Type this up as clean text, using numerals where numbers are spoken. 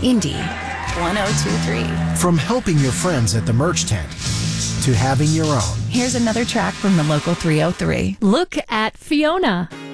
Indy 1023. From helping your friends at the merch tent to having your own. Here's another track from the local 303. Look at Fiona.